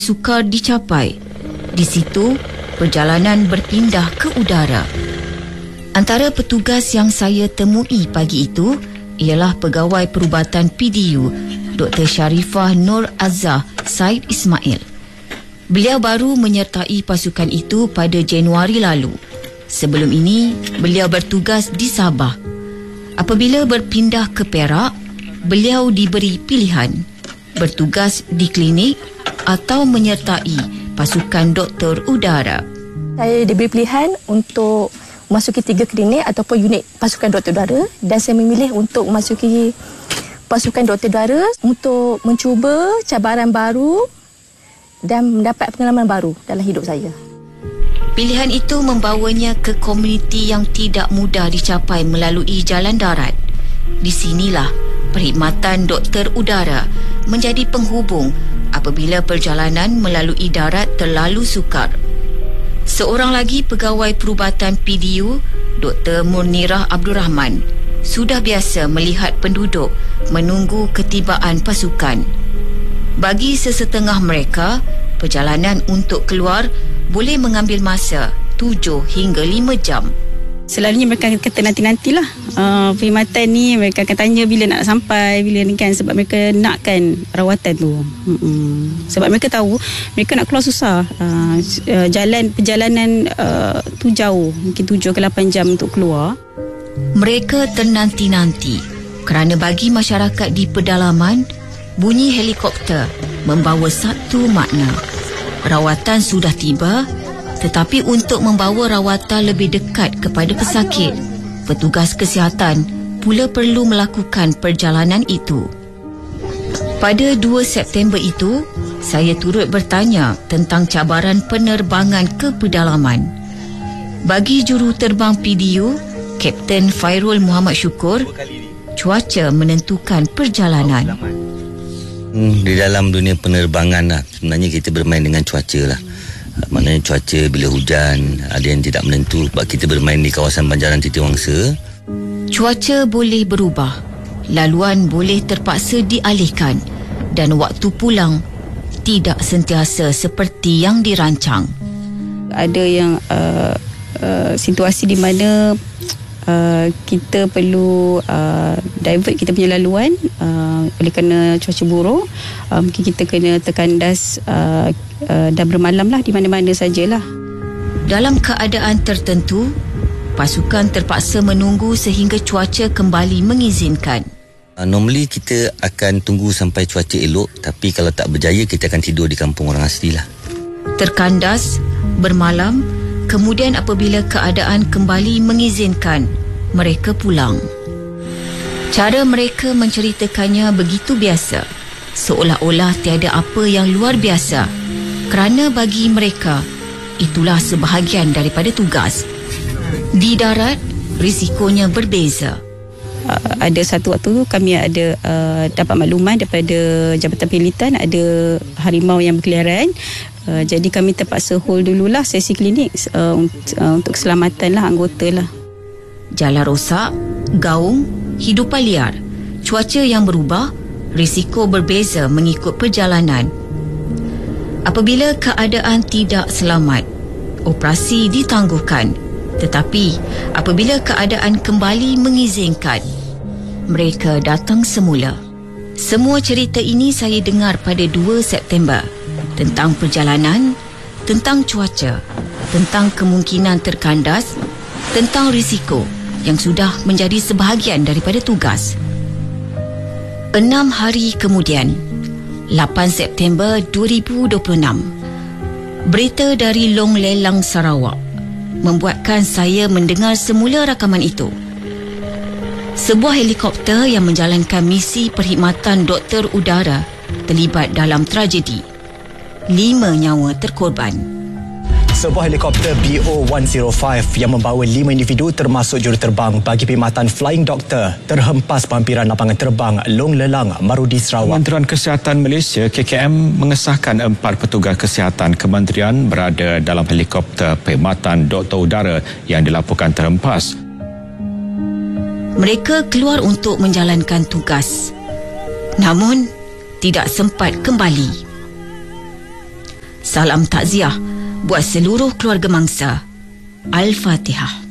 sukar dicapai. Di situ, perjalanan berpindah ke udara. Antara petugas yang saya temui pagi itu ialah Pegawai Perubatan PDU, Dr. Sharifah Nur Azzah Said Ismail. Beliau baru menyertai pasukan itu pada Januari lalu. Sebelum ini, beliau bertugas di Sabah. Apabila berpindah ke Perak, beliau diberi pilihan bertugas di klinik atau menyertai pasukan doktor udara. Saya diberi pilihan untuk memasuki 3 klinik ataupun unit pasukan doktor udara, dan saya memilih untuk memasuki pasukan doktor udara untuk mencuba cabaran baru dan mendapat pengalaman baru dalam hidup saya. Pilihan itu membawanya ke komuniti yang tidak mudah dicapai melalui jalan darat. Di sinilah perkhidmatan doktor udara menjadi penghubung apabila perjalanan melalui darat terlalu sukar. Seorang lagi pegawai perubatan PDU, Dr. Murnirah Abdul Rahman, sudah biasa melihat penduduk menunggu ketibaan pasukan. Bagi sesetengah mereka, perjalanan untuk keluar boleh mengambil masa 7 hingga 5 jam. Selalunya mereka kata nanti-nantilah. Perkhidmatan ni mereka akan tanya bila nak sampai, bila ni kan, sebab mereka nakkan rawatan tu. Sebab mereka tahu mereka nak keluar susah. Perjalanan tu jauh, mungkin 7 ke 8 jam untuk keluar. Mereka ternanti-nanti kerana bagi masyarakat di pedalaman, bunyi helikopter membawa satu makna. Rawatan sudah tiba, tetapi untuk membawa rawatan lebih dekat kepada pesakit, petugas kesihatan pula perlu melakukan perjalanan itu. Pada 2 September itu, saya turut bertanya tentang cabaran penerbangan ke pedalaman. Bagi juru terbang PDU, Kapten Fairul Muhammad Syukur, cuaca menentukan perjalanan. Di dalam dunia penerbangan lah, sebenarnya kita bermain dengan cuaca lah. Maknanya cuaca bila hujan, ada yang tidak menentu. Sebab kita bermain di kawasan Banjaran Titiwangsa. Cuaca boleh berubah, laluan boleh terpaksa dialihkan, dan waktu pulang tidak sentiasa seperti yang dirancang. Ada yang situasi di mana kita perlu divert kita punya laluan oleh kerana cuaca buruk. Mungkin kita kena terkandas dan bermalam lah di mana-mana sajalah. Dalam keadaan tertentu, pasukan terpaksa menunggu sehingga cuaca kembali mengizinkan. Normally kita akan tunggu sampai cuaca elok, tapi kalau tak berjaya kita akan tidur di kampung orang asli lah. Terkandas, bermalam, kemudian apabila keadaan kembali mengizinkan, mereka pulang. Cara mereka menceritakannya begitu biasa, seolah-olah tiada apa yang luar biasa, kerana bagi mereka itulah sebahagian daripada tugas. Di darat, risikonya berbeza. Ada satu waktu kami ada dapat makluman daripada Jabatan Pilitan ada harimau yang berkeliaran. Jadi kami terpaksa hold dululah sesi klinik untuk keselamatan lah anggota lah. Jalan rosak, gaung, hidupan liar, cuaca yang berubah, risiko berbeza mengikut perjalanan. Apabila keadaan tidak selamat, operasi ditangguhkan. Tetapi apabila keadaan kembali mengizinkan, mereka datang semula. Semua cerita ini saya dengar pada 2 September. Tentang perjalanan, tentang cuaca, tentang kemungkinan terkandas, tentang risiko yang sudah menjadi sebahagian daripada tugas. 6 hari kemudian, 8 September 2026, berita dari Long Lelang, Sarawak membuatkan saya mendengar semula rakaman itu. Sebuah helikopter yang menjalankan misi perkhidmatan doktor udara terlibat dalam tragedi. 5 nyawa terkorban. Sebuah helikopter BO-105 yang membawa 5 individu termasuk juruterbang bagi perkhidmatan Flying Doctor terhempas pampiran lapangan terbang Long Lelang, Marudi, Sarawak. Kementerian Kesihatan Malaysia KKM mengesahkan 4 petugas kesihatan kementerian berada dalam helikopter perkhidmatan doktor udara yang dilaporkan terhempas. Mereka keluar untuk menjalankan tugas, namun tidak sempat kembali. Salam takziah buat seluruh keluarga mangsa. Al-Fatihah.